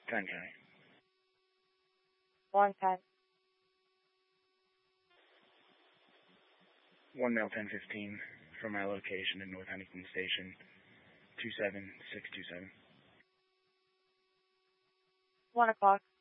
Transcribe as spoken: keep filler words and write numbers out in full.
ten County. one ten. one mail ten fifteen from my location in North Huntington Station, two seven six two seven. one o'clock.